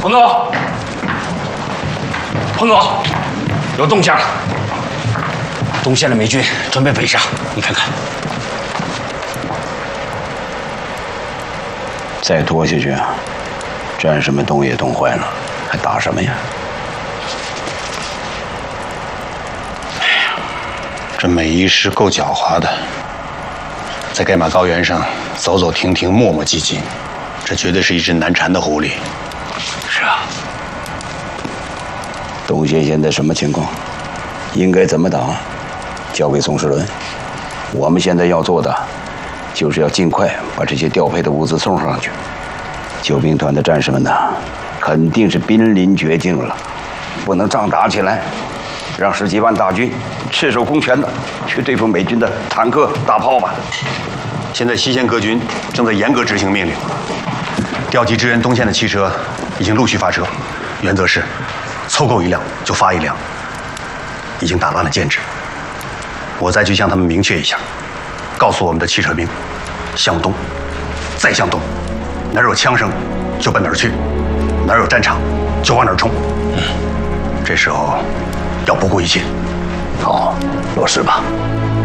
彭总，彭总，有动向了。东线的美军准备北上，你看看。 再拖下去，战士们冻也冻坏了，还打什么呀？ 哎呀，这美伊师够狡猾的，在盖玛高原上走走停停，磨磨唧唧，这绝对是一只难缠的狐狸。 是啊。 东线现在什么情况？应该怎么打？交给宋世伦。我们现在要做的，就是要尽快把这些调配的物资送上去。救兵团的战士们呢，肯定是濒临绝境了，不能仗打起来，让10几万大军赤手空拳的去对付美军的坦克、大炮吧。 现在西线各军正在严格执行命令，调集支援东线的汽车已经陆续发车，原则是凑够1辆就发1辆，已经打乱了建制。我再去向他们明确一下，告诉我们的汽车兵，向东，再向东，哪儿有枪声就奔哪儿去，哪儿有战场就往哪儿冲。这时候要不顾一切。 好，落实吧。